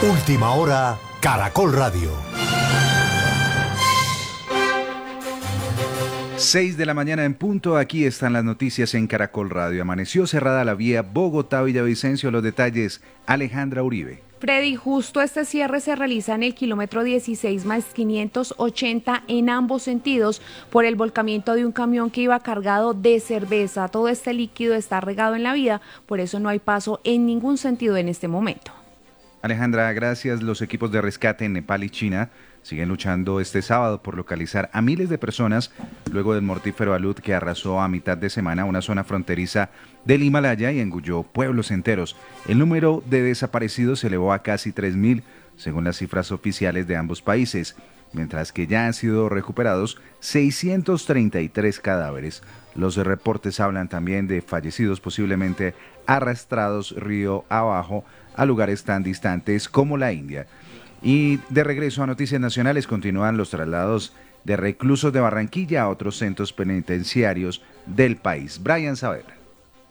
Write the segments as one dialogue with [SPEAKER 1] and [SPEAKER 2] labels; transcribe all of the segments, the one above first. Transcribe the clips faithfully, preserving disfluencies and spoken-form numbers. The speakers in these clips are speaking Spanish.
[SPEAKER 1] Última hora, Caracol Radio.
[SPEAKER 2] seis de la mañana en punto, aquí están las noticias en Caracol Radio. Amaneció cerrada la vía Bogotá-Villavicencio. Los detalles, Alejandra Uribe.
[SPEAKER 3] Freddy, justo este cierre se realiza en el kilómetro dieciséis más quinientos ochenta en ambos sentidos por el volcamiento de un camión que iba cargado de cerveza. Todo este líquido está regado en la vía, por eso no hay paso en ningún sentido en este momento.
[SPEAKER 2] Alejandra, gracias. Los equipos de rescate en Nepal y China siguen luchando este sábado por localizar a miles de personas luego del mortífero alud que arrasó a mitad de semana una zona fronteriza del Himalaya y engulló pueblos enteros. El número de desaparecidos se elevó a casi tres mil, según las cifras oficiales de ambos países, mientras que ya han sido recuperados seiscientos treinta y tres cadáveres. Los reportes hablan también de fallecidos posiblemente arrastrados río abajo a lugares tan distantes como la India. Y de regreso a Noticias Nacionales, continúan los traslados de reclusos de Barranquilla a otros centros penitenciarios del país. Brian Saavedra.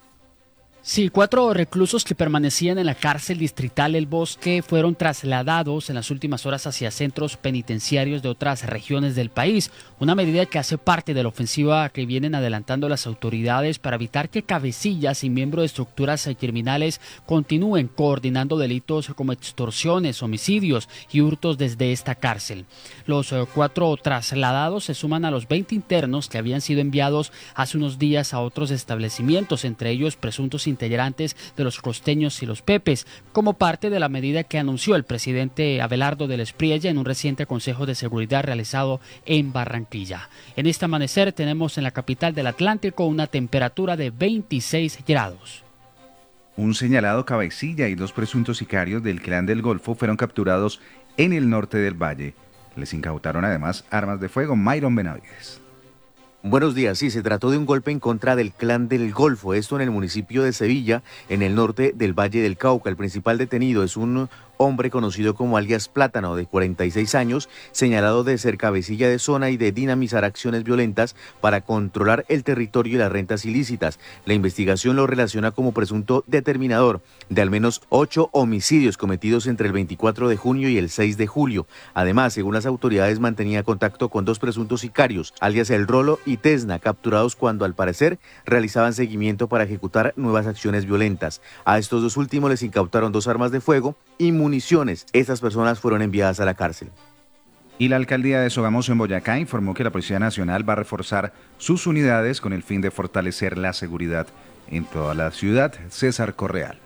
[SPEAKER 4] Sí, cuatro reclusos que permanecían en la cárcel distrital El Bosque fueron trasladados en las últimas horas hacia centros penitenciarios de otras regiones del país, una medida que hace parte de la ofensiva que vienen adelantando las autoridades para evitar que cabecillas y miembros de estructuras criminales continúen coordinando delitos como extorsiones, homicidios y hurtos desde esta cárcel. Los cuatro trasladados se suman a los veinte internos que habían sido enviados hace unos días a otros establecimientos, entre ellos presuntos integrantes de los costeños y los pepes, como parte de la medida que anunció el presidente Abelardo del Espriella en un reciente Consejo de Seguridad realizado en Barranquilla. En este amanecer tenemos en la capital del Atlántico una temperatura de veintiséis grados.
[SPEAKER 2] Un señalado cabecilla y dos presuntos sicarios del Clan del Golfo fueron capturados en el norte del valle. Les incautaron además armas de fuego. Myron Benavides.
[SPEAKER 5] Buenos días, sí, se trató de un golpe en contra del Clan del Golfo, esto en el municipio de Sevilla, en el norte del Valle del Cauca. El principal detenido es un hombre conocido como alias Plátano, de cuarenta y seis años, señalado de ser cabecilla de zona y de dinamizar acciones violentas para controlar el territorio y las rentas ilícitas. La investigación lo relaciona como presunto determinador de al menos ocho homicidios cometidos entre el veinticuatro de junio y el seis de julio. Además, según las autoridades, mantenía contacto con dos presuntos sicarios, alias El Rolo y Tesna, capturados cuando al parecer realizaban seguimiento para ejecutar nuevas acciones violentas. A estos dos últimos les incautaron dos armas de fuego y municiones. Estas personas fueron enviadas a la cárcel.
[SPEAKER 2] Y la alcaldía de Sogamoso en Boyacá informó que la Policía Nacional va a reforzar sus unidades con el fin de fortalecer la seguridad en toda la ciudad. César Correal.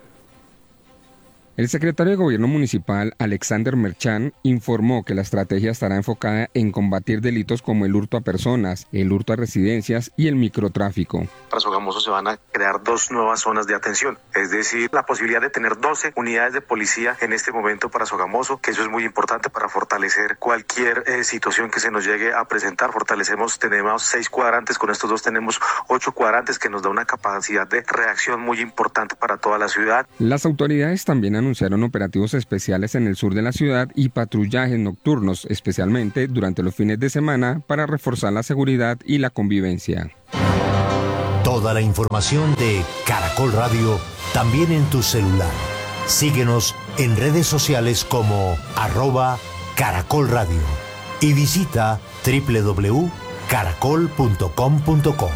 [SPEAKER 6] El secretario de Gobierno Municipal, Alexander Merchán, informó que la estrategia estará enfocada en combatir delitos como el hurto a personas, el hurto a residencias y el microtráfico.
[SPEAKER 7] Para Sogamoso se van a crear dos nuevas zonas de atención, es decir, la posibilidad de tener doce unidades de policía en este momento para Sogamoso, que eso es muy importante para fortalecer cualquier eh, situación que se nos llegue a presentar. Fortalecemos, tenemos seis cuadrantes, con estos dos tenemos ocho cuadrantes, que nos da una capacidad de reacción muy importante para toda la ciudad.
[SPEAKER 6] Las autoridades también han anunciaron operativos especiales en el sur de la ciudad y patrullajes nocturnos, especialmente durante los fines de semana, para reforzar la seguridad y la convivencia.
[SPEAKER 1] Toda la información de Caracol Radio también en tu celular. Síguenos en redes sociales como arroba Caracol Radio y visita doble u doble u doble u punto caracol punto com punto co.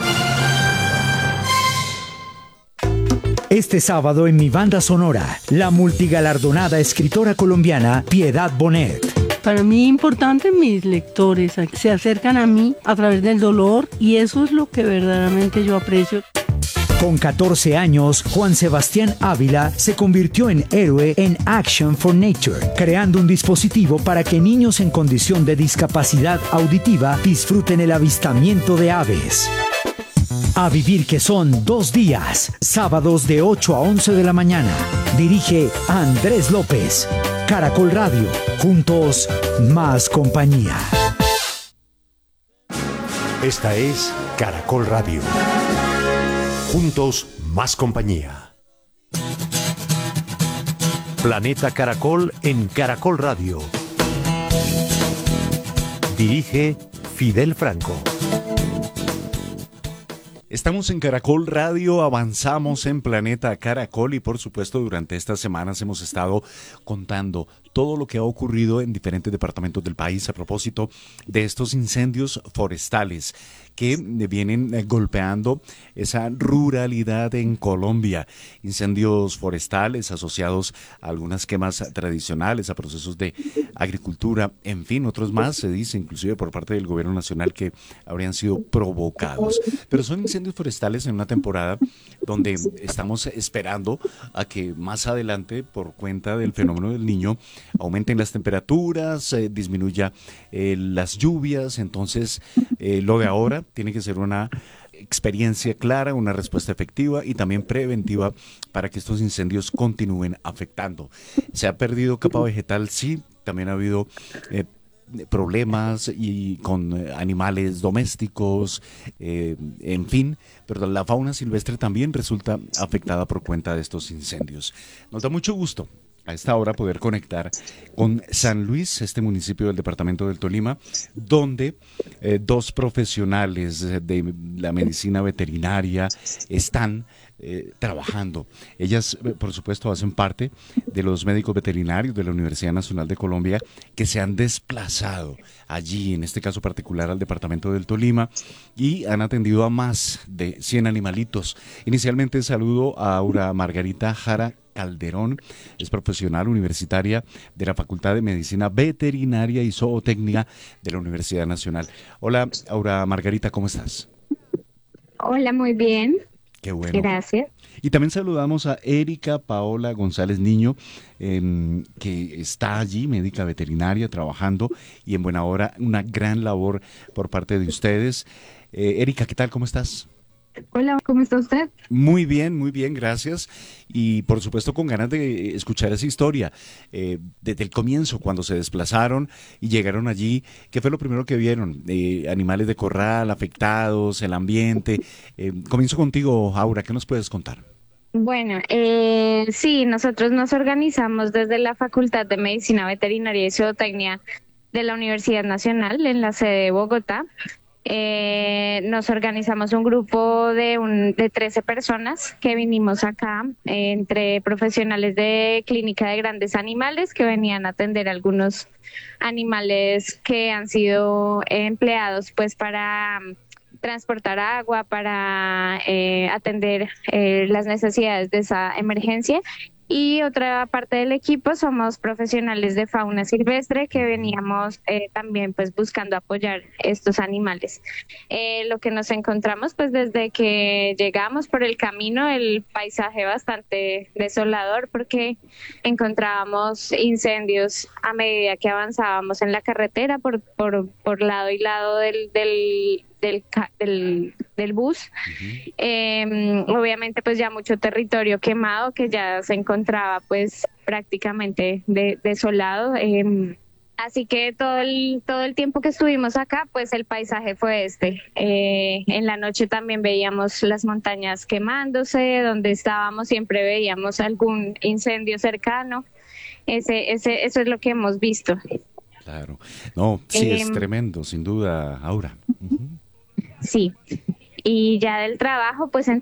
[SPEAKER 8] Este sábado en mi banda sonora, la multigalardonada escritora colombiana Piedad Bonet.
[SPEAKER 9] Para mí importante, mis lectores se acercan a mí a través del dolor y eso es lo que verdaderamente yo aprecio.
[SPEAKER 8] Con catorce años, Juan Sebastián Ávila se convirtió en héroe en Action for Nature, creando un dispositivo para que niños en condición de discapacidad auditiva disfruten el avistamiento de aves. A vivir, que son dos días, sábados de ocho a once de la mañana. Dirige Andrés López. Caracol Radio, juntos, más compañía.
[SPEAKER 1] Esta es Caracol Radio. Juntos, más compañía. Planeta Caracol en Caracol Radio. Dirige Fidel Franco.
[SPEAKER 10] Estamos en Caracol Radio, avanzamos en Planeta Caracol y por supuesto durante estas semanas hemos estado contando todo lo que ha ocurrido en diferentes departamentos del país a propósito de estos incendios forestales que vienen golpeando esa ruralidad en Colombia. Incendios forestales asociados a algunas quemas tradicionales, a procesos de agricultura, en fin, otros más, se dice inclusive por parte del gobierno nacional que habrían sido provocados. Pero son incendios forestales en una temporada donde estamos esperando a que más adelante, por cuenta del fenómeno del Niño, aumenten las temperaturas, eh, disminuya eh, las lluvias. Entonces eh, lo de ahora tiene que ser una experiencia clara, una respuesta efectiva y también preventiva para que estos incendios continúen afectando. Se ha perdido capa vegetal, sí, también ha habido eh, problemas y con eh, animales domésticos, eh, en fin, pero la fauna silvestre también resulta afectada por cuenta de estos incendios. Nos da mucho gusto a esta hora poder conectar con San Luis, este municipio del departamento del Tolima, donde eh, dos profesionales de la medicina veterinaria están eh, trabajando. Ellas, eh, por supuesto, hacen parte de los médicos veterinarios de la Universidad Nacional de Colombia que se han desplazado allí, en este caso particular al departamento del Tolima, y han atendido a más de cien animalitos. Inicialmente saludo a Aura Margarita Jara Calderón, es profesional universitaria de la Facultad de Medicina Veterinaria y Zootecnia de la Universidad Nacional. Hola, Aura Margarita, ¿cómo estás?
[SPEAKER 11] Hola, muy bien.
[SPEAKER 10] Qué bueno.
[SPEAKER 11] Gracias.
[SPEAKER 10] Y también saludamos a Erika Paola González Niño, eh, que está allí, médica veterinaria, trabajando y en buena hora, una gran labor por parte de ustedes. Eh, Erika, ¿qué tal? ¿Cómo estás?
[SPEAKER 11] Hola, ¿cómo está usted?
[SPEAKER 10] Muy bien, muy bien, gracias. Y por supuesto con ganas de escuchar esa historia. Eh, desde el comienzo, cuando se desplazaron y llegaron allí, ¿qué fue lo primero que vieron? Eh, animales de corral afectados, el ambiente. Eh, comienzo contigo, Aura, ¿qué nos puedes contar?
[SPEAKER 11] Bueno, eh, sí, nosotros nos organizamos desde la Facultad de Medicina Veterinaria y Zootecnia de la Universidad Nacional en la sede de Bogotá. Eh, nos organizamos un grupo de, un, de trece personas que vinimos acá, eh, entre profesionales de clínica de grandes animales que venían a atender algunos animales que han sido empleados pues para um, transportar agua, para eh, atender eh, las necesidades de esa emergencia. Y otra parte del equipo somos profesionales de fauna silvestre que veníamos eh, también pues buscando apoyar estos animales. Eh, lo que nos encontramos pues desde que llegamos por el camino, el paisaje bastante desolador porque encontrábamos incendios a medida que avanzábamos en la carretera por, por, por lado y lado del, del Del, del, del bus. Uh-huh. Eh, obviamente pues ya mucho territorio quemado que ya se encontraba pues prácticamente de, desolado. Eh, así que todo el, todo el tiempo que estuvimos acá pues el paisaje fue este. Eh, en la noche también veíamos las montañas quemándose, donde estábamos siempre veíamos algún incendio cercano. Ese, ese, eso es lo que hemos visto.
[SPEAKER 10] Claro. No, sí, eh, es tremendo, sin duda, Aura. Uh-huh.
[SPEAKER 11] Sí, y ya del trabajo, pues en